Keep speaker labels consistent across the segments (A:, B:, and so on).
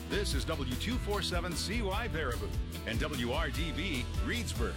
A: This is W247CY Baraboo and WRDB Reedsburg.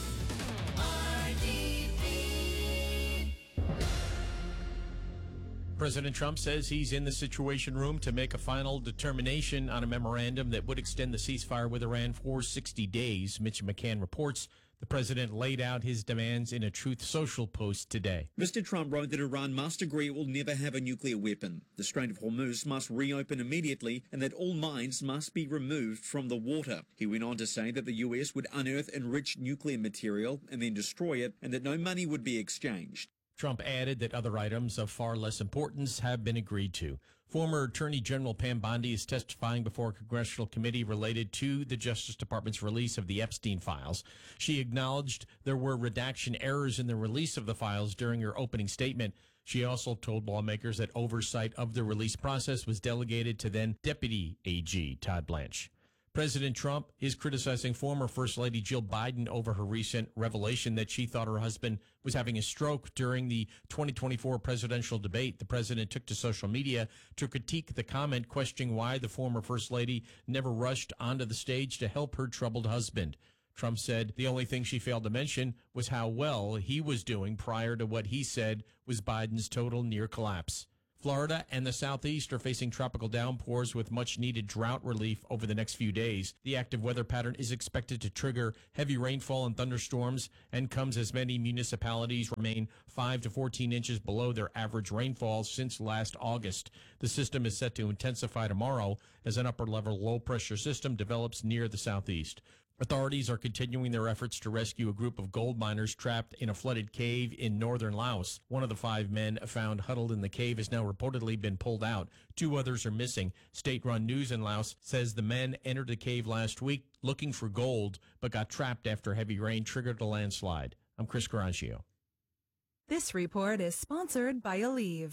B: President Trump says he's in the Situation Room to make a final determination on a memorandum that would extend the ceasefire with Iran for 60 days. Mitch McCann reports the president laid out his demands in a Truth Social post today.
C: Mr. Trump wrote that Iran must agree it will never have a nuclear weapon. The Strait of Hormuz must reopen immediately and that all mines must be removed from the water. He went on to say that the U.S. would unearth enriched nuclear material and then destroy it and that no money would be exchanged.
B: Trump added that other items of far less importance have been agreed to. Former Attorney General Pam Bondi is testifying before a congressional committee related to the Justice Department's release of the Epstein files. She acknowledged there were redaction errors in the release of the files during her opening statement. She also told lawmakers that oversight of the release process was delegated to then Deputy AG Todd Blanche. President Trump is criticizing former First Lady Jill Biden over her recent revelation that she thought her husband was having a stroke during the 2024 presidential debate. The president took to social media to critique the comment, questioning why the former First Lady never rushed onto the stage to help her troubled husband. Trump said the only thing she failed to mention was how well he was doing prior to what he said was Biden's total near collapse. Florida and the Southeast are facing tropical downpours with much-needed drought relief over the next few days. The active weather pattern is expected to trigger heavy rainfall and thunderstorms and comes as many municipalities remain 5 to 14 inches below their average rainfall since last August. The system is set to intensify tomorrow as an upper-level low-pressure system develops near the Southeast. Authorities are continuing their efforts to rescue a group of gold miners trapped in a flooded cave in northern Laos. One of the 5 men found huddled in the cave has now reportedly been pulled out. 2 others are missing. State-run news in Laos says the men entered the cave last week looking for gold, but got trapped after heavy rain triggered a landslide. I'm Chris Garagio.
D: This report is sponsored by Aleve.